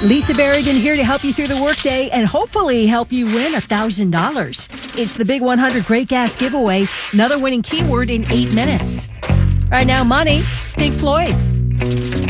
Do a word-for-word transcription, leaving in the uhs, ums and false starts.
Lisa Barrigan here to help you through the workday and hopefully help you win one thousand dollars. It's the Big one hundred Great Gas Giveaway. Another winning keyword in eight minutes. Right now, money, Pink Floyd.